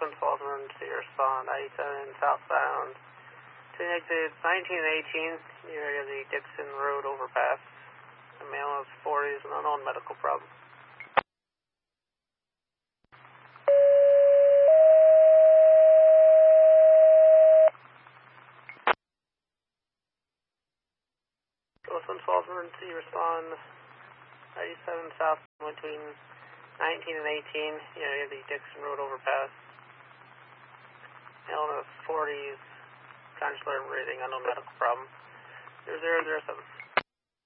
Oakland Falls Emergency Respond, I-7 southbound. To the exits 19 and 18, near area of the Dixon Road overpass. A male of 40s, an unknown medical problem. Oakland Falls Emergency Respond, I-7 south between 19 and 18, near area of the Dixon Road overpass. Male of 40s, consular breathing, unknown medical problem. 0007.